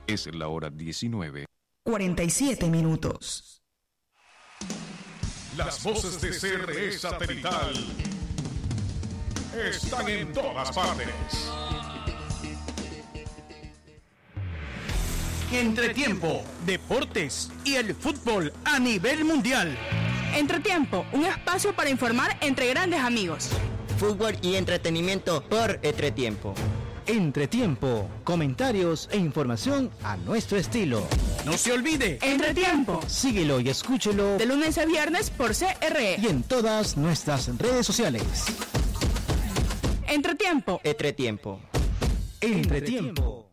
Es la hora 19:47. Las voces de CRE Satelital están en todas partes. Entretiempo, deportes y el fútbol a nivel mundial. Entretiempo, un espacio para informar entre grandes amigos. Fútbol y entretenimiento por Entretiempo. Entretiempo, comentarios e información a nuestro estilo. No se olvide, Entretiempo. Síguelo y escúchelo de lunes a viernes por CRE y en todas nuestras redes sociales. Entretiempo. Entretiempo. Entretiempo.